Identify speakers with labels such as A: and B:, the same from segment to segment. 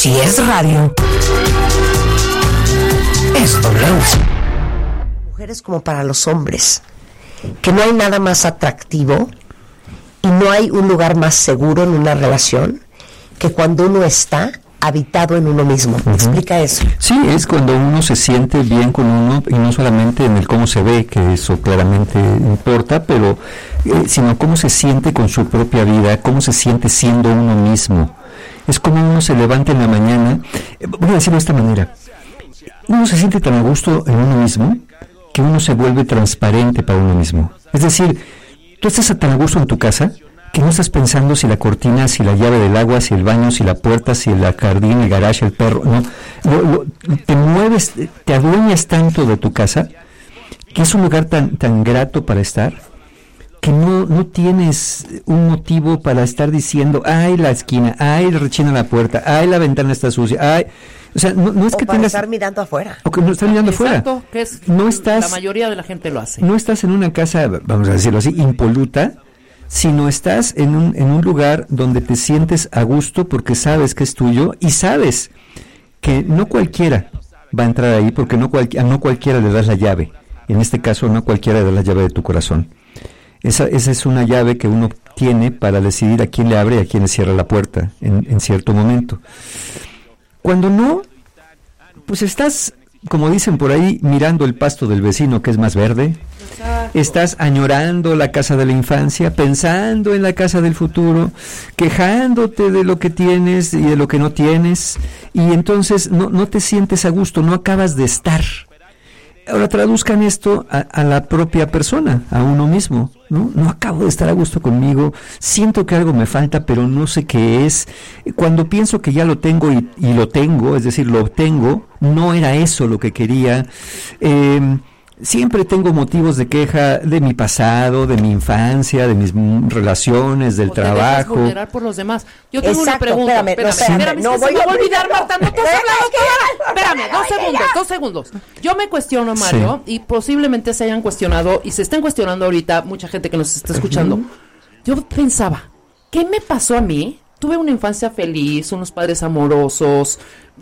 A: Si es radio, es W. Mujeres como para los hombres, que no hay nada más atractivo y no hay un lugar más seguro en una relación que cuando uno está habitado en uno mismo. Explica eso.
B: Sí, es cuando uno se siente bien con uno, y no solamente en el cómo se ve, que eso claramente importa, pero sino cómo se siente con su propia vida, cómo se siente siendo uno mismo. Es como uno se levanta en la mañana, voy a decirlo de esta manera, uno se siente tan a gusto en uno mismo que uno se vuelve transparente para uno mismo. Es decir, tú estás tan a gusto en tu casa que no estás pensando si la cortina, si la llave del agua, si el baño, si la puerta, si el jardín, el garage, el perro, no. Te mueves, te adueñas tanto de tu casa, que es un lugar tan grato para estar, que no tienes un motivo para estar diciendo, ay, la esquina, ay, rechina la puerta, ay, la ventana está sucia, ay. O sea, no es que
A: para
B: tengas...
A: estar mirando afuera.
B: O que no estás mirando afuera.
C: Exacto, que es
B: no estás,
C: la mayoría de la gente lo hace.
B: No estás en una casa, vamos a decirlo así, impoluta, sino estás en un lugar donde te sientes a gusto porque sabes que es tuyo y sabes que no cualquiera va a entrar ahí porque no cualquiera le das la llave. En este caso, no cualquiera le das la llave de tu corazón. Esa es una llave que uno tiene para decidir a quién le abre y a quién le cierra la puerta en cierto momento. Cuando no, pues estás, como dicen por ahí, mirando el pasto del vecino que es más verde. Exacto. Estás añorando la casa de la infancia, pensando en la casa del futuro, quejándote de lo que tienes y de lo que no tienes, y entonces no te sientes a gusto, no acabas de estar. Ahora traduzcan esto a la propia persona, a uno mismo, ¿no? No acabo de estar a gusto conmigo, siento que algo me falta, pero no sé qué es. Cuando pienso que ya lo tengo y lo tengo, es decir, lo obtengo, no era eso lo que quería. Siempre tengo motivos de queja de mi pasado, de mi infancia, de mis relaciones, del trabajo.
C: Te vulnerar por los demás. Yo tengo una pregunta.
A: Espérame,
C: no voy a olvidar, Marta, no te has hablado. Espérame, 2 segundos. Yo me cuestiono, Mario, y posiblemente se hayan cuestionado, y se estén cuestionando ahorita mucha gente que nos está escuchando. Yo pensaba, ¿qué me pasó a mí? Tuve una infancia feliz, unos padres amorosos,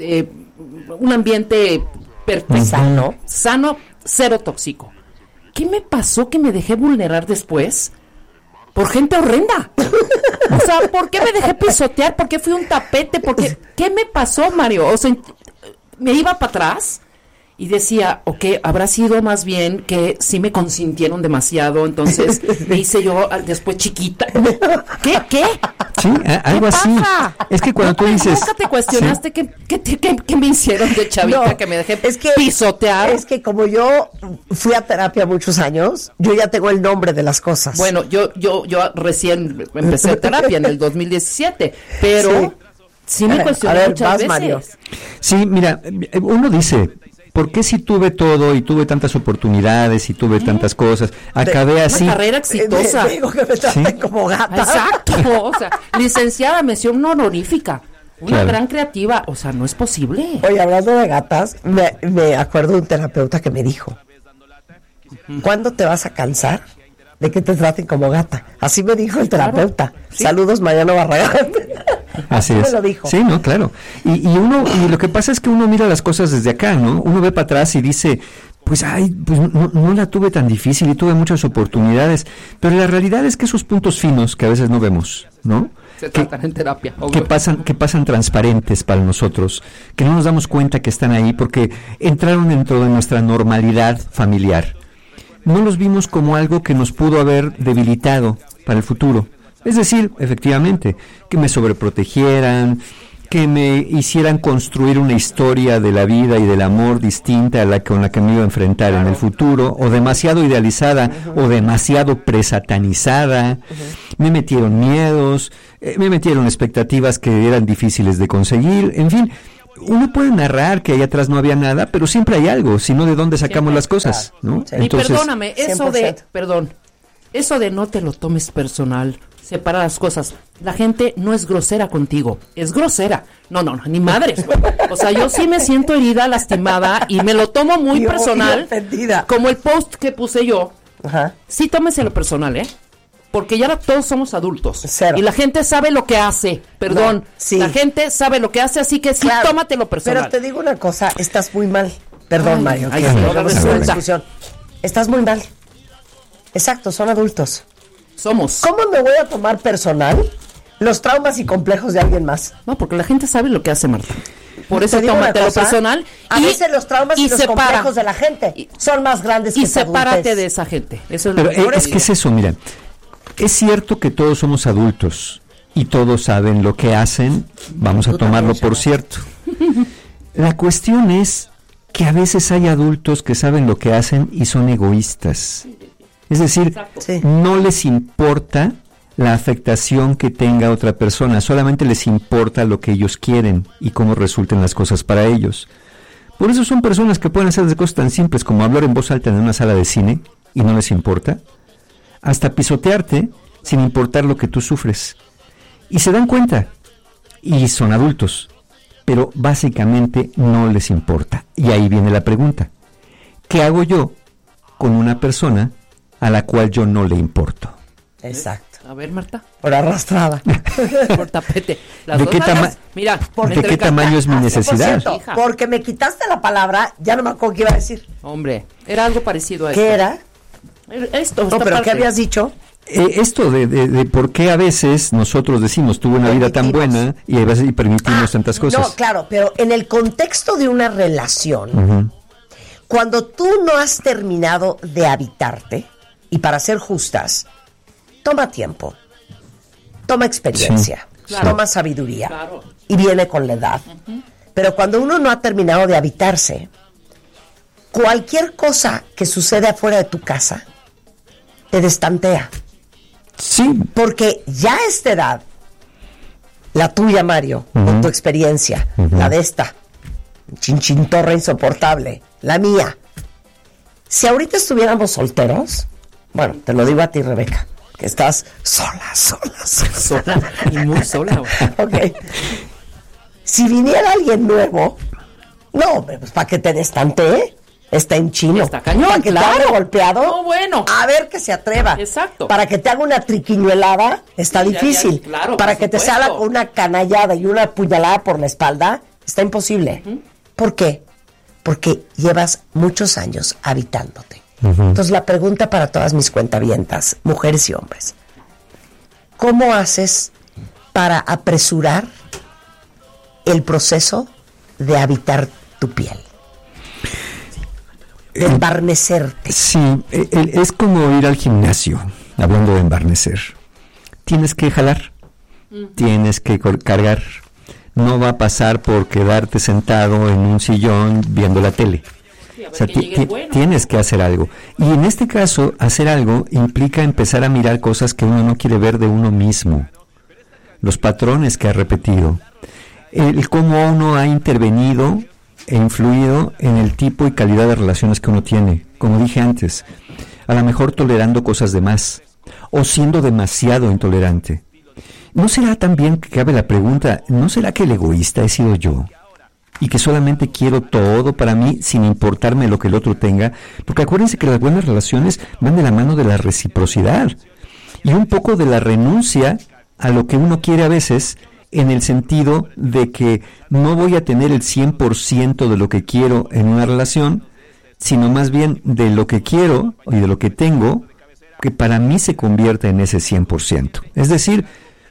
C: un ambiente perfecto, sano, cero tóxico. ¿Qué me pasó que me dejé vulnerar después? Por gente horrenda. O sea, ¿por qué me dejé pisotear? ¿Por qué fui un tapete? ¿Qué me pasó, Mario? O sea, me iba para atrás y decía, habrá sido más bien que sí me consintieron demasiado, entonces me hice yo después chiquita. ¿Qué?
B: Sí, algo así. Es que cuando tú dices...
C: ¿Nunca te cuestionaste qué me hicieron de chavita que me dejé pisotear?
A: Es que como yo fui a terapia muchos años, yo ya tengo el nombre de las cosas.
C: Bueno, yo recién empecé terapia en el 2017, pero sí me cuestioné muchas veces. Mario.
B: Sí, mira, uno dice... ¿Por qué si tuve todo y tuve tantas oportunidades y tuve tantas cosas? Acabé así.
C: Una carrera exitosa.
A: Digo que me traten como gata.
C: Exacto. O sea, licenciada, mención honorífica. Una gran creativa. O sea, no es posible.
A: Oye, hablando de gatas, me acuerdo de un terapeuta que me dijo, ¿cuándo te vas a cansar de que te traten como gata? Así me dijo el terapeuta. Claro, sí. Saludos, Mariano Barragán.
B: Así es.
A: Me lo dijo.
B: Sí, no, claro. Y lo que pasa es que uno mira las cosas desde acá, ¿no? Uno ve para atrás y dice, pues no la tuve tan difícil y tuve muchas oportunidades, pero la realidad es que esos puntos finos que a veces no vemos, ¿no?
C: Se tratan en terapia.
B: Que pasan transparentes para nosotros, que no nos damos cuenta que están ahí porque entraron dentro de nuestra normalidad familiar. No los vimos como algo que nos pudo haber debilitado para el futuro. Es decir, efectivamente, que me sobreprotegieran, que me hicieran construir una historia de la vida y del amor distinta a la con la que me iba a enfrentar en el futuro, o demasiado idealizada, o demasiado presatanizada. Me metieron miedos, me metieron expectativas que eran difíciles de conseguir, en fin. Uno puede narrar que allá atrás no había nada, pero siempre hay algo, si no, ¿de dónde sacamos las cosas? ¿No?
C: Sí. Entonces, y perdóname, eso de no te lo tomes personal, separa las cosas. La gente no es grosera contigo, es grosera. No, ni madres. O sea, yo sí me siento herida, lastimada y me lo tomo muy personal. Como el post que puse yo. Ajá. Sí, tómeselo personal, porque ya todos somos adultos.
A: Cero.
C: Y la gente sabe lo que hace. Perdón.
A: No, sí.
C: La gente sabe lo que hace, así que sí,
A: Claro,
C: tómatelo personal.
A: Pero te digo una cosa, estás muy mal. Perdón,
C: Ay,
A: Mario,
C: ay,
A: que
C: sí,
A: no
C: ahora
A: vamos a hacer una
C: resulta.
A: discusión. Estás muy mal. Exacto, son adultos.
C: Somos.
A: ¿Cómo me voy a tomar personal los traumas y complejos de alguien más?
C: No, porque la gente sabe lo que hace, Marta. Por eso
A: Te digo una
C: tómatelo
A: cosa,
C: personal.
A: A veces los traumas y los
C: separa.
A: complejos de la gente son más grandes que
C: Y
A: tu
C: sepárate
A: adultez.
C: de esa gente. Eso es
B: Pero
C: lo que
B: es que es eso, mira. Es cierto que todos somos adultos y todos saben lo que hacen, vamos a
A: Tú
B: tomarlo
A: también,
B: por cierto. La cuestión es que a veces hay adultos que saben lo que hacen y son egoístas. Es decir,
A: Sí.
B: no les importa la afectación que tenga otra persona, solamente les importa lo que ellos quieren y cómo resulten las cosas para ellos. Por eso son personas que pueden hacer cosas tan simples como hablar en voz alta en una sala de cine y no les importa, hasta pisotearte sin importar lo que tú sufres. Y se dan cuenta, y son adultos, pero básicamente no les importa. Y ahí viene la pregunta: ¿qué hago yo con una persona a la cual yo no le importo?
A: Exacto.
C: A ver, Marta,
A: Por arrastrada.
C: por tapete. Las
B: ¿De
C: dos
B: qué
C: nalgas, mira, me
B: ¿De qué
C: entrega-
B: tamaño es mi
A: Por
B: necesidad?
A: cierto,
C: Hija.
A: porque me quitaste la palabra, ya no me acuerdo qué iba a decir.
C: Hombre, era algo parecido a esto.
A: ¿Qué era?
C: Esto,
A: No,
C: esta
A: pero
C: parte.
A: ¿qué habías dicho?
B: Esto de por qué a veces nosotros decimos tuve una vida tan buena y a veces y permitimos tantas cosas.
A: No, claro, pero en el contexto de una relación,
B: Ujú.
A: cuando tú no has terminado de habitarte, y para ser justas, toma tiempo, toma experiencia,
C: Sí, claro.
A: toma sabiduría,
C: Claro.
A: y viene con la edad. Pero cuando uno no ha terminado de habitarse, cualquier cosa que sucede afuera de tu casa te destantea.
B: Sí,
A: Porque ya a esta edad, la tuya, Mario, con
B: Ujú.
A: tu experiencia, la de esta, chinchintorra insoportable, la mía. Si ahorita estuviéramos solteros, bueno, te lo digo a ti, Rebeca, que estás sola.
C: Sola, y muy sola. güey.
A: Ok. Si viniera alguien nuevo, no, hombre, pues para que te destantee, está en chino.
C: Está cañón,
A: Para que
C: claro.
A: te haga golpeado,
C: No, bueno.
A: a ver que se atreva.
C: Exacto.
A: Para que te haga una triquiñuelada, está
C: Sí, ya,
A: difícil.
C: claro,
A: Para
C: por
A: que te
C: supuesto.
A: salga con una canallada y una puñalada por la espalda, está imposible. ¿Por qué? Porque llevas muchos años habitándote. Entonces la pregunta para todas mis cuentavientas, mujeres y hombres: ¿cómo haces para apresurar el proceso de habitar tu piel? De embarnecerte.
B: sí, es como ir al gimnasio, hablando de embarnecer. Tienes que jalar, tienes que cargar. No va a pasar por quedarte sentado en un sillón viendo la tele.
C: Sí, a ver
B: O sea,
C: que llegue el bueno.
B: tienes que hacer algo. Y en este caso, hacer algo implica empezar a mirar cosas que uno no quiere ver de uno mismo. Los patrones que ha repetido. El cómo uno ha intervenido e influido en el tipo y calidad de relaciones que uno tiene. Como dije antes, a lo mejor tolerando cosas de más o siendo demasiado intolerante. ¿No será también que cabe la pregunta, ¿no será que el egoísta he sido yo? Y que solamente quiero todo para mí sin importarme lo que el otro tenga. Porque acuérdense que las buenas relaciones van de la mano de la reciprocidad y un poco de la renuncia a lo que uno quiere a veces, en el sentido de que no voy a tener el 100% de lo que quiero en una relación, sino más bien de lo que quiero y de lo que tengo, que para mí se convierta en ese 100%. Es decir,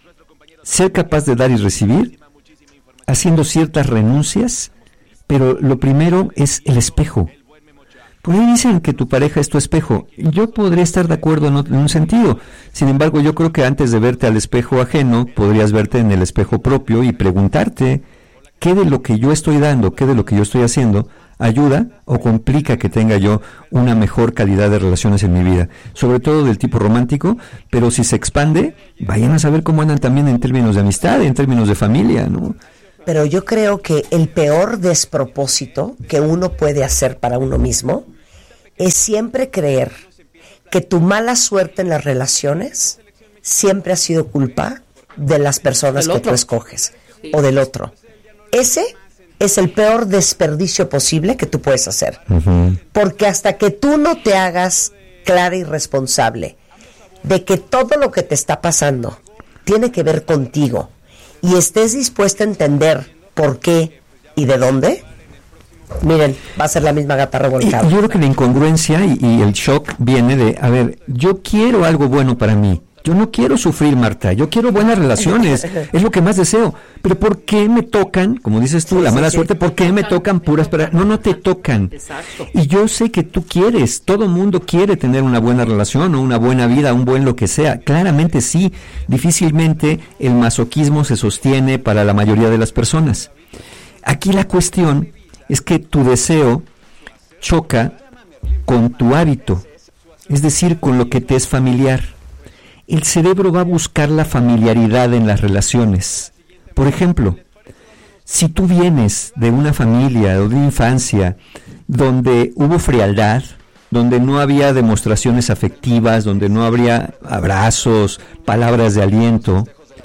B: ser capaz de dar y recibir, haciendo ciertas renuncias, pero lo primero es el espejo. Por ahí dicen que tu pareja es tu espejo. Yo podría estar de acuerdo en un sentido. Sin embargo, yo creo que antes de verte al espejo ajeno, podrías verte en el espejo propio y preguntarte qué de lo que yo estoy dando, qué de lo que yo estoy haciendo, ayuda o complica que tenga yo una mejor calidad de relaciones en mi vida, sobre todo del tipo romántico, pero si se expande, vayan a saber cómo andan también en términos de amistad, en términos de familia, ¿no?
A: Pero yo creo que el peor despropósito que uno puede hacer para uno mismo es siempre creer que tu mala suerte en las relaciones siempre ha sido culpa de las personas
C: Del
A: que
C: otro.
A: tú escoges o del otro. Ese es el peor desperdicio posible que tú puedes hacer. Porque hasta que tú no te hagas clara y responsable de que todo lo que te está pasando tiene que ver contigo y estés dispuesta a entender por qué y de dónde, miren, va a ser la misma gata revolcada.
B: Yo creo que la incongruencia y el shock viene de, a ver, yo quiero algo bueno para mí. Yo no quiero sufrir, Marta, yo quiero buenas relaciones, es lo que más deseo. Pero ¿por qué me tocan, como dices tú, la mala suerte? ¿Por qué me tocan puras para...? No te tocan.
C: Exacto.
B: Y yo sé que tú quieres, todo mundo quiere tener una buena relación o una buena vida, un buen lo que sea. Claramente sí, difícilmente el masoquismo se sostiene para la mayoría de las personas. Aquí la cuestión es que tu deseo choca con tu hábito, es decir, con lo que te es familiar. El cerebro va a buscar la familiaridad en las relaciones. Por ejemplo, si tú vienes de una familia o de una infancia donde hubo frialdad, donde no había demostraciones afectivas, donde no habría abrazos, palabras de aliento,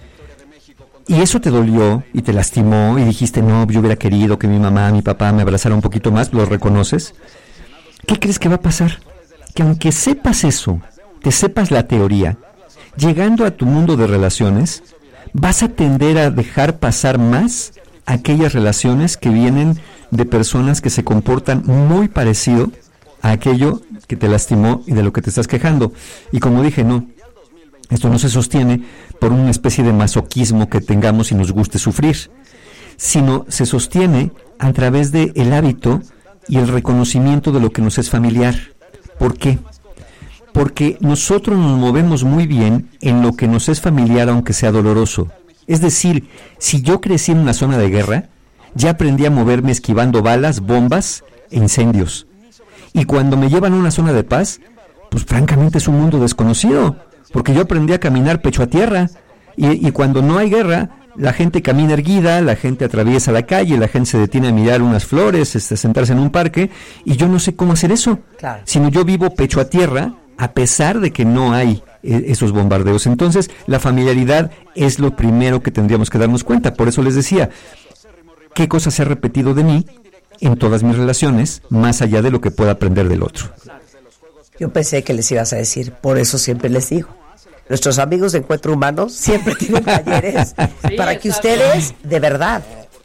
B: y eso te dolió y te lastimó y dijiste, no, yo hubiera querido que mi mamá, mi papá me abrazara un poquito más, ¿lo reconoces? ¿Qué crees que va a pasar? Que aunque sepas eso, te sepas la teoría, llegando a tu mundo de relaciones, vas a tender a dejar pasar más aquellas relaciones que vienen de personas que se comportan muy parecido a aquello que te lastimó y de lo que te estás quejando. Y como dije, no, esto no se sostiene por una especie de masoquismo que tengamos y nos guste sufrir, sino se sostiene a través del hábito y el reconocimiento de lo que nos es familiar. ¿Por qué? Porque nosotros nos movemos muy bien en lo que nos es familiar, aunque sea doloroso. Es decir, si yo crecí en una zona de guerra, ya aprendí a moverme esquivando balas, bombas e incendios. Y cuando me llevan a una zona de paz, pues francamente es un mundo desconocido, porque yo aprendí a caminar pecho a tierra. Y cuando no hay guerra, la gente camina erguida, la gente atraviesa la calle, la gente se detiene a mirar unas flores, sentarse en un parque, y yo no sé cómo hacer eso.
A: Claro.
B: Sino yo vivo pecho a tierra, a pesar de que no hay esos bombardeos. Entonces, la familiaridad es lo primero que tendríamos que darnos cuenta. Por eso les decía, ¿qué cosa se ha repetido de mí en todas mis relaciones, más allá de lo que pueda aprender del otro?
A: Yo pensé que les ibas a decir, por eso siempre les digo. Nuestros amigos de Encuentro Humano siempre tienen talleres para que ustedes, de verdad,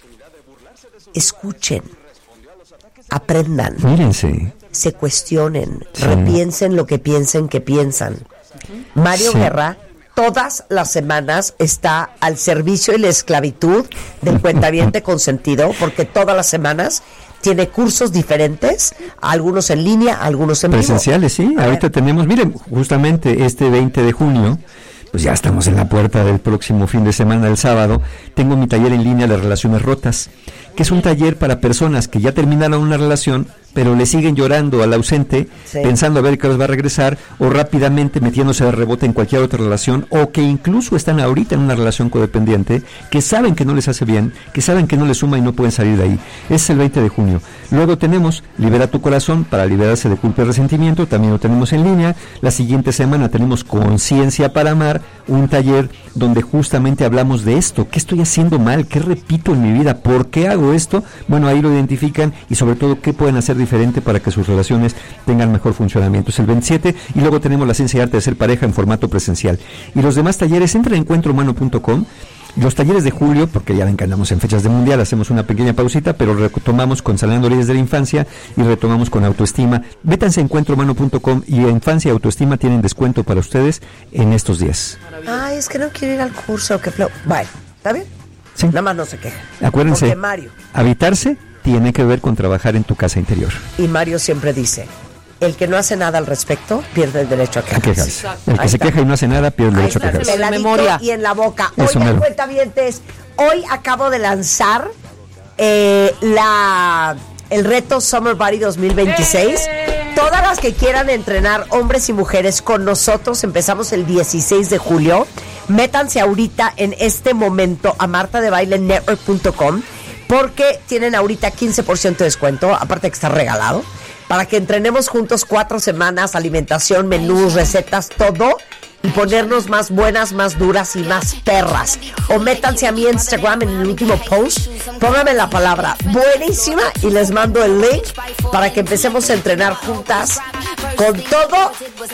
A: escuchen, aprendan.
B: Mírense.
A: Se cuestionen,
B: Sí.
A: repiensen lo que piensen que piensan. Mario
B: Sí.
A: Guerra todas las semanas está al servicio y la esclavitud del cuentaviente consentido, porque todas las semanas tiene cursos diferentes, algunos en línea, algunos en vivo.
B: Presenciales, sí. Ahorita tenemos, miren, justamente este 20 de junio, pues ya estamos en la puerta del próximo fin de semana, el sábado, tengo mi taller en línea de relaciones rotas, que es un taller para personas que ya terminaron una relación, pero le siguen llorando al ausente,
A: Sí.
B: pensando a ver qué les va a regresar, o rápidamente metiéndose de rebote en cualquier otra relación, o que incluso están ahorita en una relación codependiente, que saben que no les hace bien, que saben que no les suma y no pueden salir de ahí. Es el 20 de junio. Luego tenemos Libera tu Corazón para liberarse de culpa y resentimiento, también lo tenemos en línea. La siguiente semana tenemos Conciencia para Amar, un taller donde justamente hablamos de esto. ¿Qué estoy haciendo mal? ¿Qué repito en mi vida? ¿Por qué hago esto? Bueno, ahí lo identifican, y sobre todo, ¿qué pueden hacer diferente para que sus relaciones tengan mejor funcionamiento? Es el 27, y luego tenemos la ciencia y arte de ser pareja en formato presencial. Y los demás talleres, entra en encuentrohumano.com. Los talleres de julio, porque ya ven que andamos en fechas de mundial, hacemos una pequeña pausita, pero retomamos con Sanando Heridas de la Infancia y retomamos con autoestima. Vétanse a encuentrohumano.com, y Infancia y Autoestima tienen descuento para ustedes en estos días.
A: Ay, es que no quiero ir al curso, que flow. Bueno, ¿está bien?
B: Sí.
A: Nada más no se queja.
B: Acuérdense,
A: Porque Mario,
B: habitarse tiene que ver con trabajar en tu casa interior.
A: y Mario siempre dice, el que no hace nada al respecto pierde el derecho a
B: A
A: quejarse.
B: quejarse.
C: Exacto.
B: El que
A: Ahí
B: se
A: está.
B: queja y no hace nada pierde el
A: Ahí
B: derecho a
A: está,
B: quejarse.
C: la
A: peladito
C: memoria.
A: y en la boca.
B: Eso
A: Oigan,
B: mero.
A: cuentavientes, hoy acabo de lanzar el reto Summer Body 2026. Todas las que quieran entrenar, hombres y mujeres, con nosotros empezamos el 16 de julio. Métanse ahorita en este momento a martadebailenetwork.com, porque tienen ahorita 15% de descuento, aparte que está regalado, para que entrenemos juntos 4 semanas, alimentación, menús, recetas, todo, y ponernos más buenas, más duras y más perras. O métanse a mi Instagram en el último post, pónganme la palabra buenísima y les mando el link para que empecemos a entrenar juntas con todo